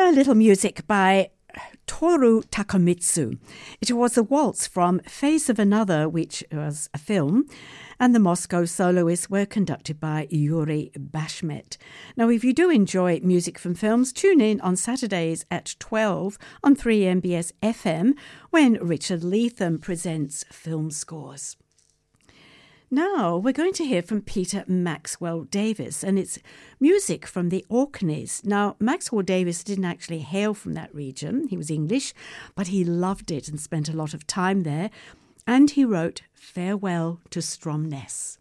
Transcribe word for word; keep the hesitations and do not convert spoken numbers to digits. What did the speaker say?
a little music by Toru Takemitsu. It was a waltz from Face of Another, which was a film, and the Moscow soloists were conducted by Yuri Bashmet. Now, if you do enjoy music from films, tune in on Saturdays at twelve on three M B S F M when Richard Leatham presents Film Scores. Now we're going to hear from Peter Maxwell Davis, and it's music from the Orkneys. Now, Maxwell Davis didn't actually hail from that region. He was English, but he loved it and spent a lot of time there. And he wrote Farewell to Stromness.